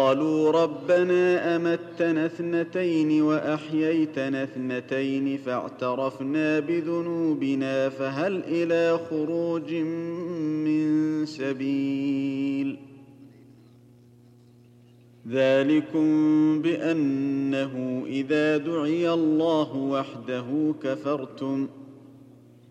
قالوا ربنا أمتنا اثنتين وأحييتنا اثنتين فاعترفنا بذنوبنا فهل إلى خروج من سبيل ذلكم بأنه إذا دعي الله وحده كفرتم